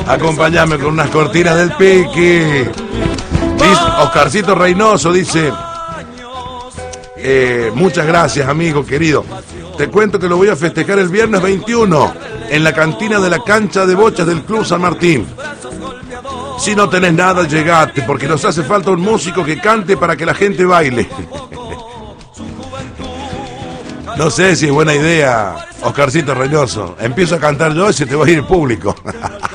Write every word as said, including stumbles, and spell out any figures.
Acompáñame con unas cortinas del Piqui. Dice, Oscarcito Reynoso dice, eh, muchas gracias, amigo querido. Te cuento que lo voy a festejar el viernes veintiuno en la cantina de la cancha de bochas del Club San Martín. Si no tenés nada, llegate, porque nos hace falta un músico que cante para que la gente baile. No sé si es buena idea, Oscarcito Reynoso. Empiezo a cantar yo y se te va a ir el público.